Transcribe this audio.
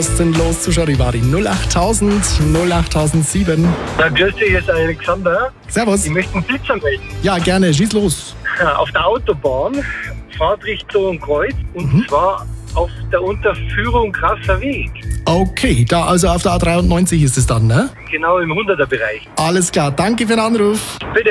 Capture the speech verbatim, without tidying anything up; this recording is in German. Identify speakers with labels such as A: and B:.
A: Was denn los zu Charivari? null achttausend, null achttausendsieben.
B: Na, grüß dich, hier ist Alexander.
A: Servus.
B: Ich möchte einen Blitzer melden.
A: Ja, gerne, schieß los.
B: Auf der Autobahn, Fahrtrichtung Kreuz, und mhm. zwar auf der Unterführung Krasser Weg.
A: Okay, da also auf der A dreiundneunzig ist es dann, ne?
B: Genau im hunderter Bereich.
A: Alles klar, danke für den Anruf.
B: Bitte.